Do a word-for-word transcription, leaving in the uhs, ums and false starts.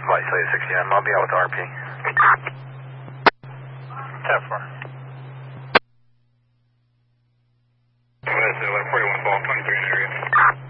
Flight Slate sixty-nine, I'll be out with R P. ten four. eleven forty-one.